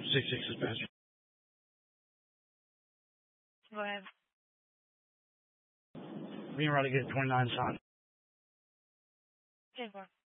6-6 dispatch. Go ahead. Being ready to get 29 shot. 10-4.